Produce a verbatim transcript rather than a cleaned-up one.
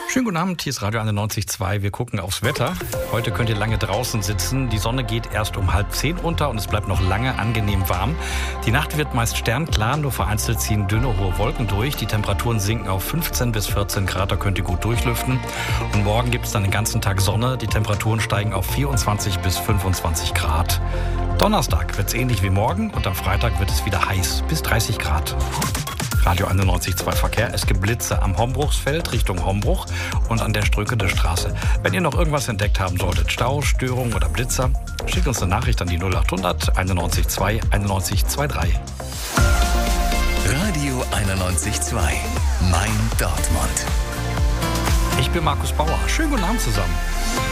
Schönen guten Abend, hier ist Radio einundneunzig Komma zwei. Wir gucken aufs Wetter. Heute könnt ihr lange draußen sitzen. Die Sonne geht erst um halb zehn unter und es bleibt noch lange angenehm warm. Die Nacht wird meist sternklar, nur vereinzelt ziehen dünne, hohe Wolken durch. Die Temperaturen sinken auf fünfzehn bis vierzehn Grad, da könnt ihr gut durchlüften. Und morgen gibt es dann den ganzen Tag Sonne. Die Temperaturen steigen auf vierundzwanzig bis fünfundzwanzig Grad. Donnerstag wird es ähnlich wie morgen und am Freitag wird es wieder heiß, bis dreißig Grad. Radio einundneunzig Komma zwei Verkehr. Es gibt Blitze am Hombruchsfeld Richtung Hombruch und an der Strückende Straße. Wenn ihr noch irgendwas entdeckt haben solltet, Stau, Störung oder Blitzer, schickt uns eine Nachricht an die null achthundert einundneunzig Komma zwei einundneunzig Komma drei. Radio einundneunzig Komma zwei. Mein Dortmund. Ich bin Markus Bauer. Schönen guten Abend zusammen.